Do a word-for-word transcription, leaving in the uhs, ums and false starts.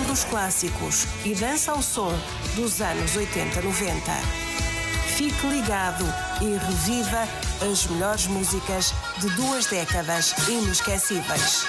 dos clássicos e dança ao som dos anos oitenta, noventa. Fique ligado e reviva as melhores músicas de duas décadas inesquecíveis.